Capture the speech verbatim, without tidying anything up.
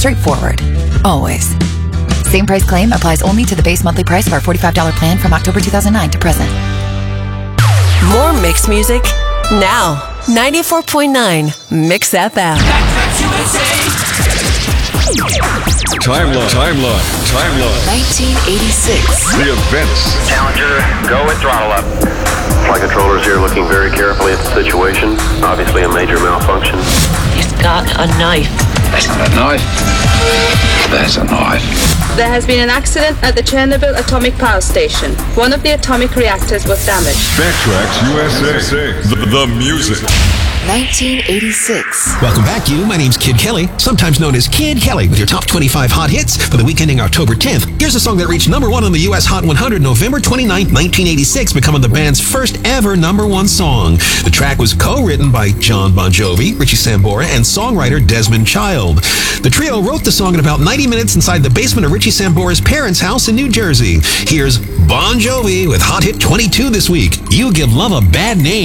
Straightforward. Always. Same price claim applies only to the base monthly price of our forty-five dollars plan from October two thousand nine to present. More Mix music now. ninety-four point nine Mix F M. Timeline, timeline, timeline. nineteen eighty-six. The events. Challenger, go with throttle up. Flight controllers here looking very carefully at the situation. Obviously a major malfunction. He's got a knife. That's not a knife. That's a knife. There has been an accident at the Chernobyl Atomic Power Station. One of the atomic reactors was damaged. Backtracks U S A. The, the music. nineteen eighty-six. Welcome back, you. My name's Kid Kelly, sometimes known as Kid Kelly, with your top twenty-five hot hits for the week ending October tenth. Here's a song that reached number one on the U S Hot one hundred November twenty-ninth, nineteen eighty-six, becoming the band's first ever number one song. The track was co-written by John Bon Jovi, Richie Sambora, and songwriter Desmond Child. The trio wrote the song in about ninety minutes inside the basement of Richie Sambora's parents' house in New Jersey. Here's Bon Jovi with Hot Hit twenty-two this week. You Give Love a Bad Name.